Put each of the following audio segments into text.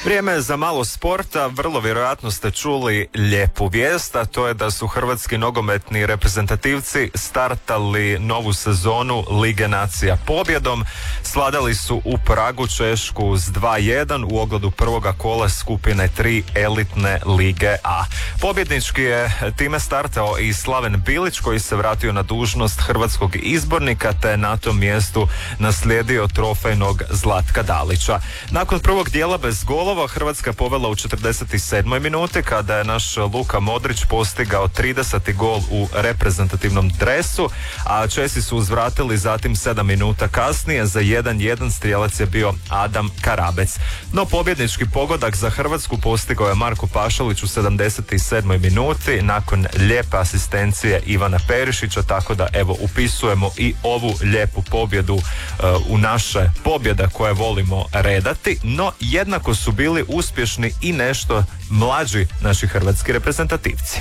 Vrijeme je za malo sporta. Vrlo vjerojatno ste čuli lijepu vijest, a to je da su hrvatski nogometni reprezentativci startali novu sezonu Lige nacija pobjedom. Svladali su u Pragu Češku s 2-1 u ogledu prvoga kola skupine 3 elitne Lige A. Pobjednički je time startao i Slaven Bilić, koji se vratio na dužnost hrvatskog izbornika, te na tom mjestu naslijedio trofejnog Zlatka Dalića. Nakon prvog dijela bez golova Hrvatska povela u 47. minuti kada je naš Luka Modrić postigao 30. gol u reprezentativnom dresu, a Česi su uzvratili zatim 7 minuta kasnije. Za 1-1 strijelac je bio Adam Karabec. No pobjednički pogodak za Hrvatsku postigao je Marko Pašalić u 77. minuti nakon lijepe asistencije Ivana Perišića, tako da evo upisujemo i ovu lijepu pobjedu u naše pobjede koje volimo redati, no jednako su bili uspješni i nešto mlađi naši hrvatski reprezentativci.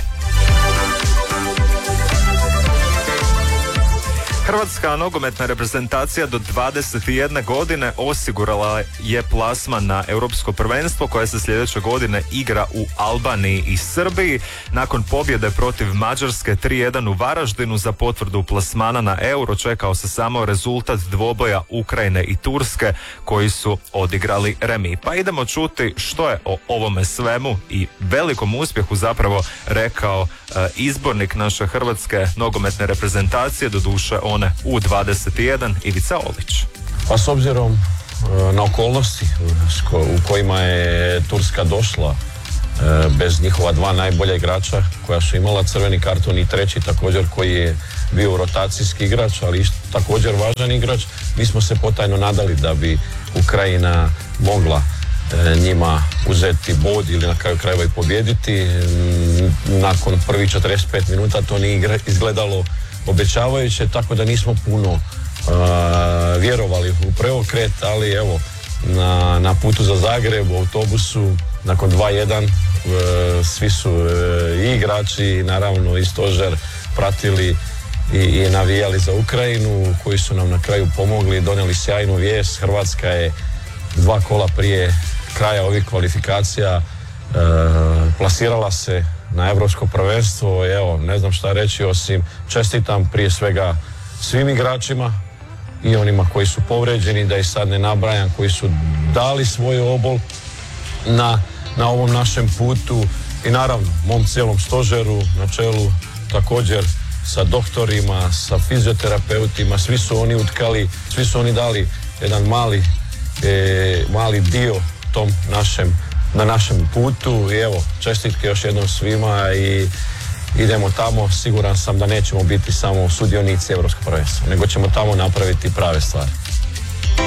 Hrvatska nogometna reprezentacija do 21 godine osigurala je plasman na europsko prvenstvo koje se sljedeće godine igra u Albaniji i Srbiji. Nakon pobjede protiv Mađarske 3-1 u Varaždinu za potvrdu plasmana na euro čekao se samo rezultat dvoboja Ukrajine i Turske koji su odigrali remi. Pa idemo čuti što je o ovome svemu i velikom uspjehu zapravo rekao izbornik naše hrvatske nogometne reprezentacije, doduše one U21, Ivica Olić. Pa s obzirom na okolnosti u kojima je Turska došla bez njihova dva najbolja igrača koja su imala crveni karton i treći također koji je bio rotacijski igrač, ali također važan igrač, mi smo se potajno nadali da bi Ukrajina mogla njima uzeti bod ili na kraju krajeva i pobijediti. Nakon prvih 45 minuta to nije izgledalo obećavajuće, tako da nismo puno vjerovali u preokret, ali evo na putu za Zagreb u autobusu nakon 2-1 svi su i igrači i naravno i stožer pratili i navijali za Ukrajinu, koji su nam na kraju pomogli, donijeli sjajnu vijest. Hrvatska je 2 kola prije kraja ovih kvalifikacija plasirala se na europsko prvenstvo. Evo, ne znam šta reći osim čestitam prije svega svim igračima i onima koji su povređeni, da ih sad ne nabrajam, koji su dali svoj obol na ovom našem putu, i naravno mom cijelom stožeru na čelu također sa doktorima, sa fizioterapeutima. Svi su oni utkali, svi su oni dali jedan mali dio tom na našem putu. I evo, čestitke još jednom svima i idemo tamo. Siguran sam da nećemo biti samo sudionici europskog prvenstva, nego ćemo tamo napraviti prave stvari.